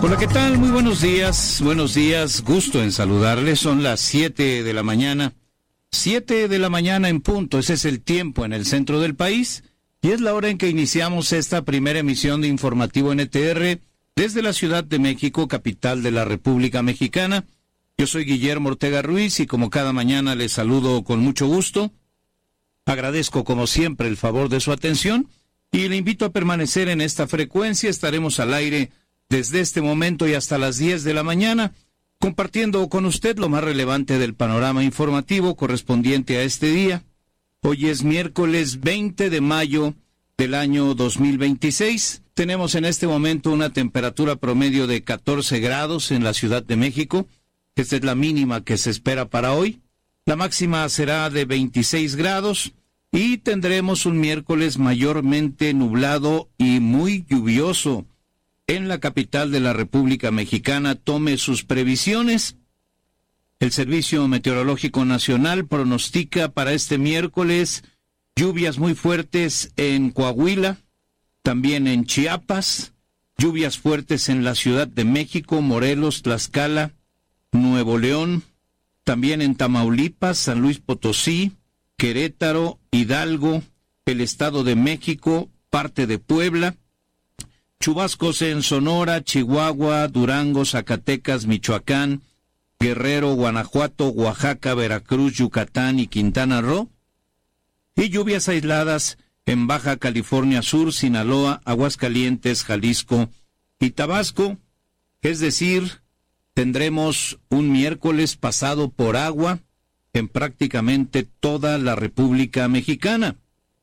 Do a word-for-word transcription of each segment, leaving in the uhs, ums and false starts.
Hola, ¿qué tal? Muy buenos días, buenos días, gusto en saludarles. Son las siete de la mañana, siete de la mañana en punto, ese es el tiempo en el centro del país y es la hora en que iniciamos esta primera emisión de Informativo N T R desde la Ciudad de México, capital de la República Mexicana. Yo soy Guillermo Ortega Ruiz y como cada mañana les saludo con mucho gusto. Agradezco como siempre el favor de su atención y le invito a permanecer en esta frecuencia. Estaremos al aire desde este momento y hasta las diez de la mañana, compartiendo con usted lo más relevante del panorama informativo correspondiente a este día. Hoy es miércoles veinte de mayo del año dos mil veintiséis. Tenemos en este momento una temperatura promedio de catorce grados en la Ciudad de México. Esta es la mínima que se espera para hoy. La máxima será de veintiséis grados y tendremos un miércoles mayormente nublado y muy lluvioso. En la capital de la República Mexicana, tome sus previsiones. El Servicio Meteorológico Nacional pronostica para este miércoles lluvias muy fuertes en Coahuila, también en Chiapas, lluvias fuertes en la Ciudad de México, Morelos, Tlaxcala, Nuevo León, también en Tamaulipas, San Luis Potosí, Querétaro, Hidalgo, el Estado de México, parte de Puebla, chubascos en Sonora, Chihuahua, Durango, Zacatecas, Michoacán, Guerrero, Guanajuato, Oaxaca, Veracruz, Yucatán y Quintana Roo, y lluvias aisladas en Baja California Sur, Sinaloa, Aguascalientes, Jalisco y Tabasco. Es decir, tendremos un miércoles pasado por agua en prácticamente toda la República Mexicana.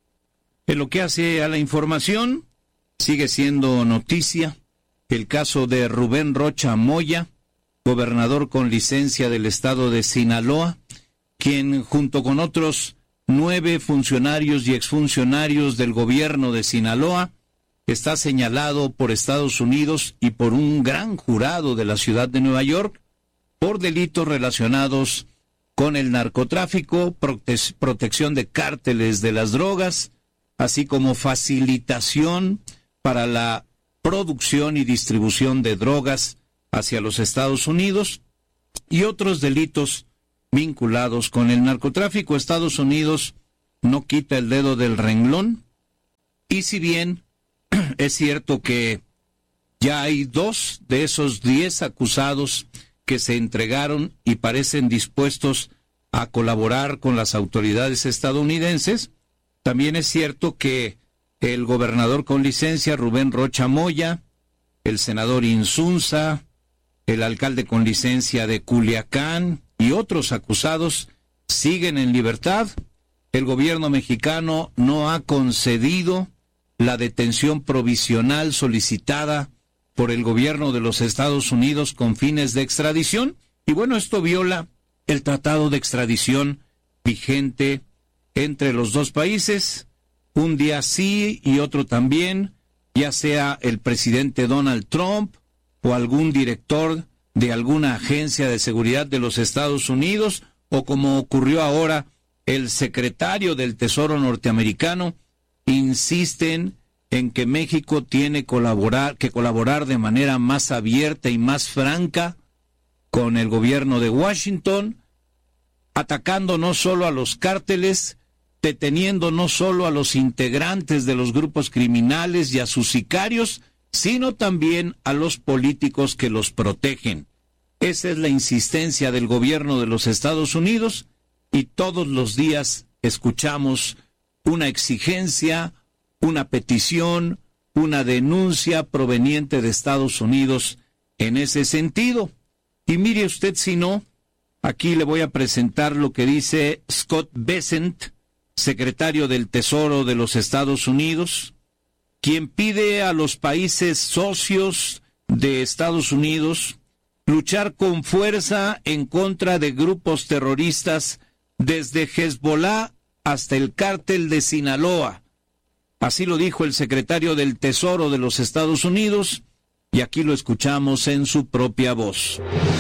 En lo que hace a la información, sigue siendo noticia el caso de Rubén Rocha Moya, gobernador con licencia del estado de Sinaloa, quien junto con otros nueve funcionarios y exfuncionarios del gobierno de Sinaloa está señalado por Estados Unidos y por un gran jurado de la ciudad de Nueva York por delitos relacionados con el narcotráfico, prote- protección de cárteles de las drogas, así como facilitación para la producción y distribución de drogas hacia los Estados Unidos y otros delitos vinculados con el narcotráfico. Estados Unidos no quita el dedo del renglón y si bien es cierto que ya hay dos de esos diez acusados que se entregaron y parecen dispuestos a colaborar con las autoridades estadounidenses, también es cierto que el gobernador con licencia, Rubén Rocha Moya, el senador Insunza, el alcalde con licencia de Culiacán y otros acusados siguen en libertad. El gobierno mexicano no ha concedido la detención provisional solicitada por el gobierno de los Estados Unidos con fines de extradición. Y bueno, esto viola el tratado de extradición vigente entre los dos países. Un día sí y otro también, ya sea el presidente Donald Trump o algún director de alguna agencia de seguridad de los Estados Unidos, o como ocurrió ahora, el secretario del Tesoro norteamericano, insisten en que México tiene colaborar, que colaborar de manera más abierta y más franca con el gobierno de Washington, atacando no solo a los cárteles, deteniendo no solo a los integrantes de los grupos criminales y a sus sicarios, sino también a los políticos que los protegen. Esa es la insistencia del gobierno de los Estados Unidos y todos los días escuchamos una exigencia, una petición, una denuncia proveniente de Estados Unidos en ese sentido. Y mire usted si no, aquí le voy a presentar lo que dice Scott Bessent, secretario del Tesoro de los Estados Unidos, quien pide a los países socios de Estados Unidos luchar con fuerza en contra de grupos terroristas desde Hezbollah hasta el cártel de Sinaloa. Así lo dijo el secretario del Tesoro de los Estados Unidos, y aquí lo escuchamos en su propia voz.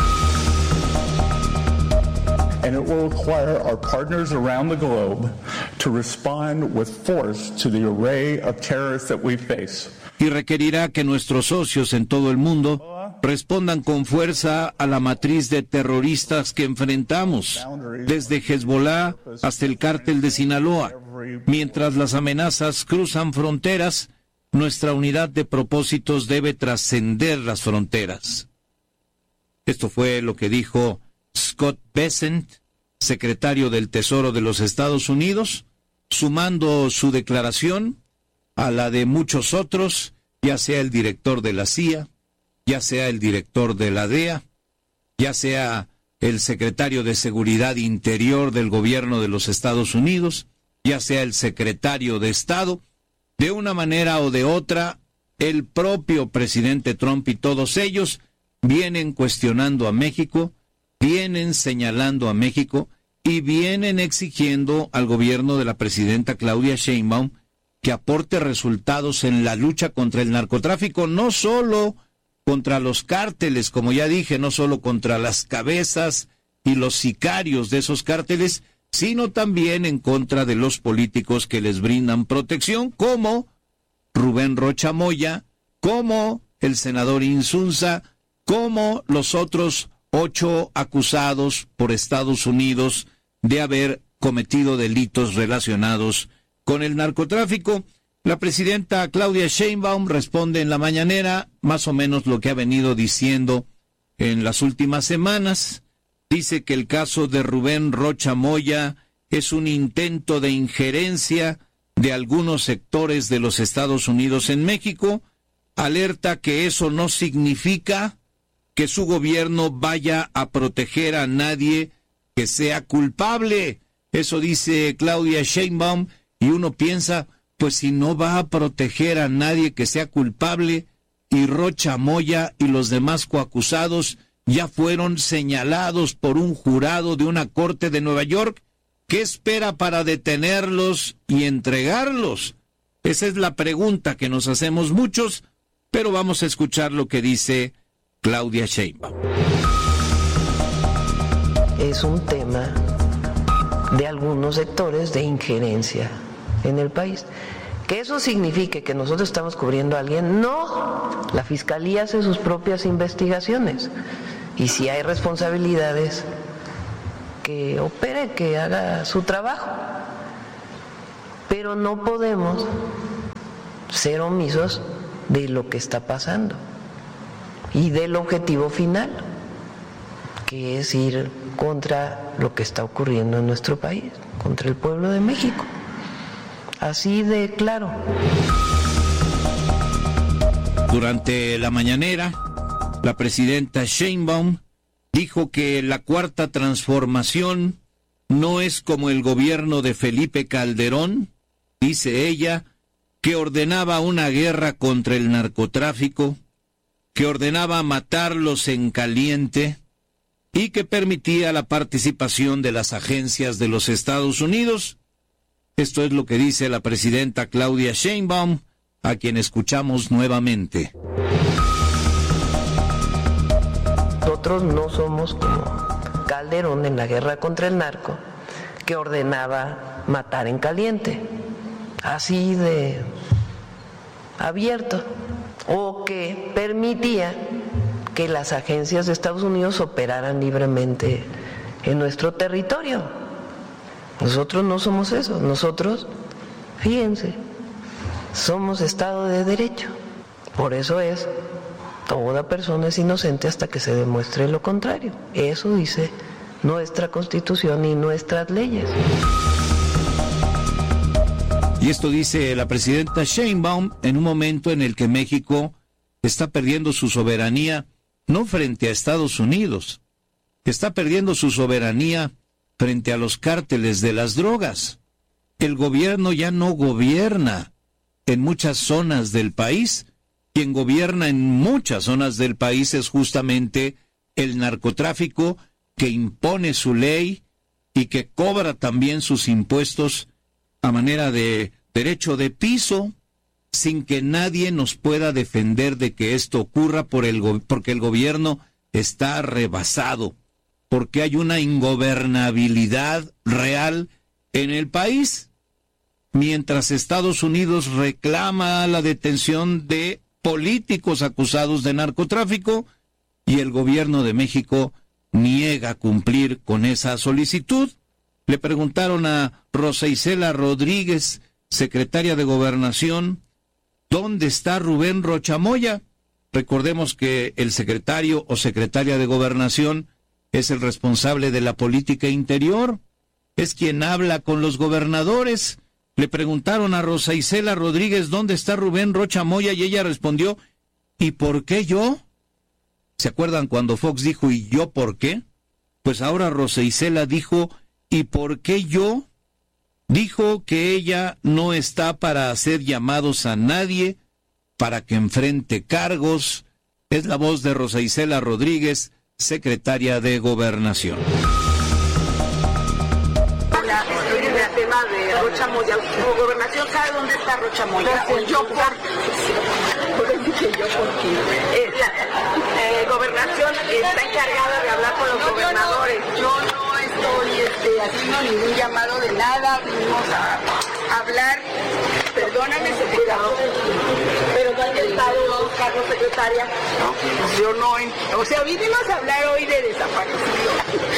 And it will require our partners around the globe to respond with force to the array of terrorists that we face. Y requerirá que nuestros socios en todo el mundo respondan con fuerza a la matriz de terroristas que enfrentamos, desde Hezbollah hasta el cártel de Sinaloa. Mientras las amenazas cruzan fronteras, nuestra unidad de propósitos debe trascender las fronteras. Esto fue lo que dijo Scott Bessent, secretario del Tesoro de los Estados Unidos, sumando su declaración a la de muchos otros, ya sea el director de la C I A, ya sea el director de la D E A, ya sea el secretario de Seguridad Interior del gobierno de los Estados Unidos, ya sea el secretario de Estado. De una manera o de otra, el propio presidente Trump y todos ellos vienen cuestionando a México, vienen señalando a México y vienen exigiendo al gobierno de la presidenta Claudia Sheinbaum que aporte resultados en la lucha contra el narcotráfico, no solo contra los cárteles, como ya dije, no solo contra las cabezas y los sicarios de esos cárteles, sino también en contra de los políticos que les brindan protección, como Rubén Rocha Moya, como el senador Insunza, como los otros ocho acusados por Estados Unidos de haber cometido delitos relacionados con el narcotráfico. La presidenta Claudia Sheinbaum responde en la mañanera más o menos lo que ha venido diciendo en las últimas semanas. Dice que el caso de Rubén Rocha Moya es un intento de injerencia de algunos sectores de los Estados Unidos en México. Alerta que eso no significa que su gobierno vaya a proteger a nadie que sea culpable. Eso dice Claudia Sheinbaum, y uno piensa, pues si no va a proteger a nadie que sea culpable, y Rocha Moya y los demás coacusados ya fueron señalados por un jurado de una corte de Nueva York, ¿qué espera para detenerlos y entregarlos? Esa es la pregunta que nos hacemos muchos, pero vamos a escuchar lo que dice Claudia Sheinbaum. Es un tema de algunos sectores de injerencia en el país. ¿Que eso signifique que nosotros estamos cubriendo a alguien? No, la Fiscalía hace sus propias investigaciones y si hay responsabilidades, que opere, que haga su trabajo, pero no podemos ser omisos de lo que está pasando y del objetivo final, que es ir contra lo que está ocurriendo en nuestro país, contra el pueblo de México. Así de claro. Durante la mañanera, la presidenta Sheinbaum dijo que la Cuarta Transformación no es como el gobierno de Felipe Calderón, dice ella, que ordenaba una guerra contra el narcotráfico, que ordenaba matarlos en caliente y que permitía la participación de las agencias de los Estados Unidos. Esto es lo que dice la presidenta Claudia Sheinbaum, a quien escuchamos nuevamente. Nosotros no somos como Calderón en la guerra contra el narco, que ordenaba matar en caliente, así de abierto, o que permitía que las agencias de Estados Unidos operaran libremente en nuestro territorio. Nosotros no somos eso, nosotros, fíjense, somos Estado de Derecho. Por eso es, toda persona es inocente hasta que se demuestre lo contrario. Eso dice nuestra Constitución y nuestras leyes. Y esto dice la presidenta Sheinbaum en un momento en el que México está perdiendo su soberanía, no frente a Estados Unidos, está perdiendo su soberanía frente a los cárteles de las drogas. El gobierno ya no gobierna en muchas zonas del país. Quien gobierna en muchas zonas del país es justamente el narcotráfico, que impone su ley y que cobra también sus impuestos a manera de derecho de piso, sin que nadie nos pueda defender de que esto ocurra por el go- porque el gobierno está rebasado, porque hay una ingobernabilidad real en el país. Mientras Estados Unidos reclama la detención de políticos acusados de narcotráfico, y el gobierno de México niega cumplir con esa solicitud. Le preguntaron a Rosa Isela Rodríguez, secretaria de Gobernación, ¿dónde está Rubén Rocha Moya? Recordemos que el secretario o secretaria de Gobernación es el responsable de la política interior, es quien habla con los gobernadores. Le preguntaron a Rosa Isela Rodríguez dónde está Rubén Rocha Moya y ella respondió, ¿y por qué yo? ¿Se acuerdan cuando Fox dijo, ¿y yo por qué? Pues ahora Rosa Isela dijo, ¿y por qué yo? Dijo que ella no está para hacer llamados a nadie, para que enfrente cargos. Es la voz de Rosa Isela Rodríguez, secretaria de Gobernación. El tema de Rocha Moya, Gobernación sabe dónde está Rocha Moya. O yo por yo por eh, la eh, Gobernación está encargada de hablar con los gobernadores. Yo no, yo no estoy este, haciendo ningún llamado de nada. Vinimos a hablar. Perdóname, secretario. Pero ¿dónde está Carlos, secretaria? No, pues yo no. O sea, vinimos a hablar hoy de desaparecidos.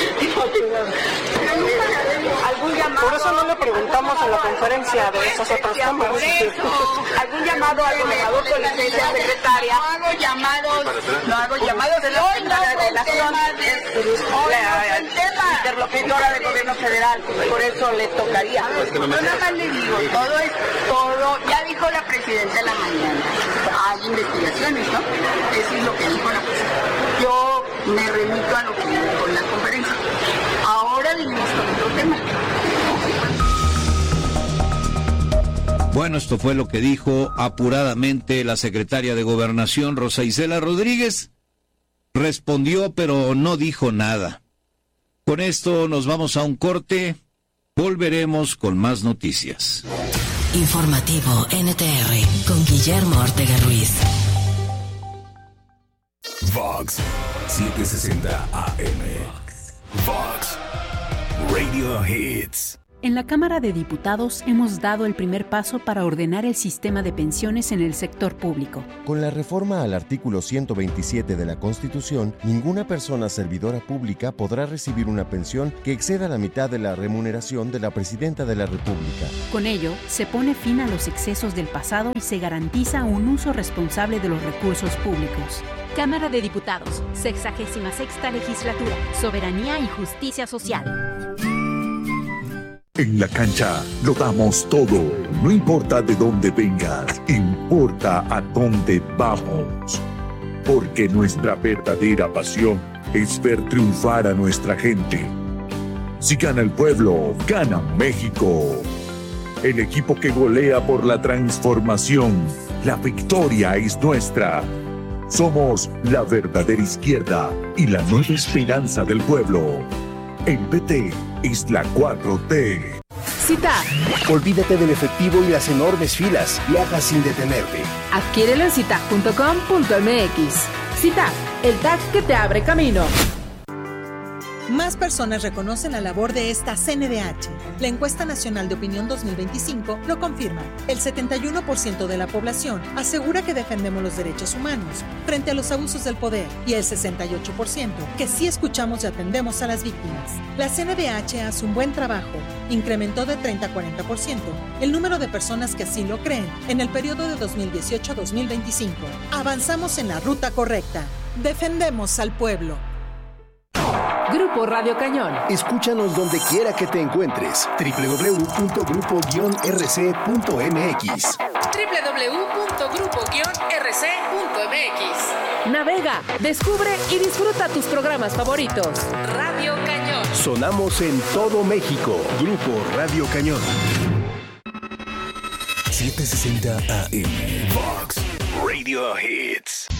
¿Algún llamado? Por eso no le preguntamos en la conferencia de esos otros temas. ¿Algún llamado al gobernador con la licencia secretaria? No hago llamados, no hago llamados de la relación de la interlocutora del gobierno federal, por eso le tocaría. Yo nada más le digo, todo es todo, ya dijo la presidenta en la mañana, hay investigaciones, ¿no? Eso es lo que dijo la presidenta. Yo me remito a lo que dijo en la conferencia. Ahora venimos con otro tema. Bueno, esto fue lo que dijo apuradamente la secretaria de Gobernación, Rosa Isela Rodríguez. Respondió, pero no dijo nada. Con esto nos vamos a un corte. Volveremos con más noticias. Informativo N T R con Guillermo Ortega Ruiz. Vox setecientos sesenta A M. Vox Radio Hits. En la Cámara de Diputados hemos dado el primer paso para ordenar el sistema de pensiones en el sector público. Con la reforma al artículo ciento veintisiete de la Constitución, ninguna persona servidora pública podrá recibir una pensión que exceda la mitad de la remuneración de la Presidenta de la República. Con ello, se pone fin a los excesos del pasado y se garantiza un uso responsable de los recursos públicos. Cámara de Diputados, sexagésima sexta legislatura, soberanía y justicia social. En la cancha lo damos todo, no importa de dónde vengas, importa a dónde vamos. Porque nuestra verdadera pasión es ver triunfar a nuestra gente. Si gana el pueblo, gana México. El equipo que golea por la transformación, la victoria es nuestra. Somos la verdadera izquierda y la nueva esperanza del pueblo. El P T es la cuatro T. CITAG. Olvídate del efectivo y las enormes filas. Viaja sin detenerte. Adquiérelo en citag punto com punto m x. CITAG, el tag que te abre camino. Más personas reconocen la labor de esta C N D H. La encuesta nacional de opinión dos mil veinticinco lo confirma. El setenta y uno por ciento de la población asegura que defendemos los derechos humanos frente a los abusos del poder y el sesenta y ocho por ciento que sí escuchamos y atendemos a las víctimas. La C N D H hace un buen trabajo. Incrementó de treinta a cuarenta por ciento el número de personas que así lo creen en el periodo de dos mil dieciocho a dos mil veinticinco. Avanzamos en la ruta correcta. Defendemos al pueblo. Grupo Radio Cañón. Escúchanos donde quiera que te encuentres. doble u doble u doble u punto grupo guion r c punto m x. doble u doble u doble u punto grupo guion r c punto m x. Navega, descubre y disfruta tus programas favoritos. Radio Cañón. Sonamos en todo México. Grupo Radio Cañón. setecientos sesenta A M. Vox Radio Hits.